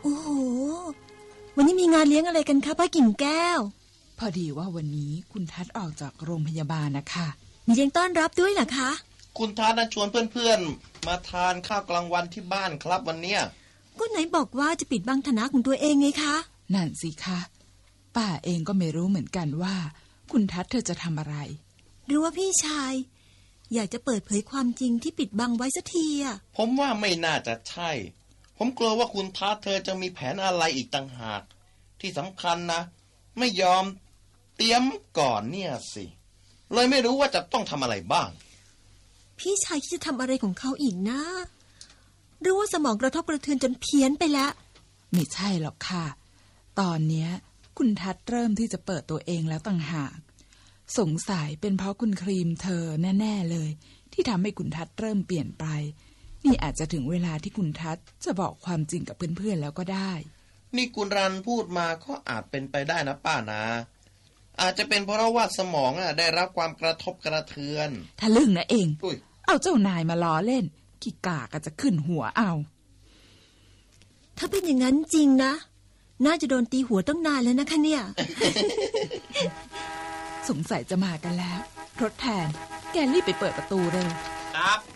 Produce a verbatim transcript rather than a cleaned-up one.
โอ้โหวันนี้มีงานเลี้ยงอะไรกันคะป้ากิ่งแก้วพอดีว่าวันนี้คุณทัศน์ออกจากโรงพยาบาลนะคะมีเลี้ยงต้อนรับด้วยเหรอคะคุณทัศน์ชวนเพื่อนๆมาทานข้าวกลางวันที่บ้านครับวันเนี้ยก็ไหนบอกว่าจะปิดบังฐานะของตัวเองไงคะนั่นสิคะป้าเองก็ไม่รู้เหมือนกันว่าคุณทัศน์เธอจะทำอะไรหรือว่าพี่ชายอยากจะเปิดเผยความจริงที่ปิดบังไว้สักทีอะผมว่าไม่น่าจะใช่ผมกลัวว่าคุณทัศน์เธอจะมีแผนอะไรอีกต่างหากที่สำคัญนะไม่ยอมเตรียมก่อนเนี่ยสิเลยไม่รู้ว่าจะต้องทำอะไรบ้างพี่ชายคิดจะทำอะไรของเขาอีกนะหรือว่าสมองกระทบกระเทือนจนเพี้ยนไปแล้วไม่ใช่หรอกค่ะตอนเนี้ยคุณทัศน์เริ่มที่จะเปิดตัวเองแล้วต่างหากสงสัยเป็นเพราะคุณครีมเธอแน่ๆเลยที่ทำให้คุณทัศน์เริ่มเปลี่ยนไปนี่อาจจะถึงเวลาที่คุณทัศน์จะบอกความจริงกับเพื่อนๆแล้วก็ได้นี่คุณรันพูดมาก็อาจเป็นไปได้นะป้านะอาจจะเป็นเพราะว่าสมองอ่ะได้รับความกระทบกระเทือนทะลึ่งนะเองเอาเจ้านายมาล้อเล่นขี้กาก็จะขึ้นหัวเอาถ้าเป็นอย่างนั้นจริงนะน่าจะโดนตีหัวตั้งนานแล้วนะคะเนี่ยสงสัยจะมากันแล้วรถแทนแกรีบไปเปิดประตูเร็วครับ